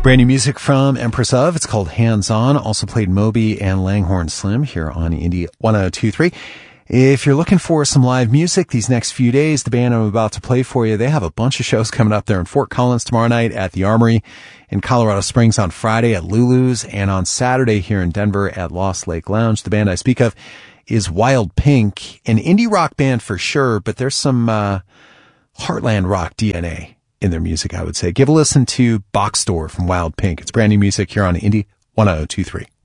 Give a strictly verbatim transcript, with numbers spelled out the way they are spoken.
Brand new music from Empress of. It's called Hands On. Also played Moby and Langhorne Slim here on Indie one oh two point three. If you're looking for some live music these next few days, the band I'm about to play for you, they have a bunch of shows coming up there in Fort Collins tomorrow night at the Armory, in Colorado Springs on Friday at Lulu's, and on Saturday here in Denver at Lost Lake Lounge. The band I speak of is Wild Pink, an indie rock band for sure, but there's some uh, heartland rock D N A in their music, I would say. Give a listen to Box Store from Wild Pink. It's brand new music here on Indie one oh two point three.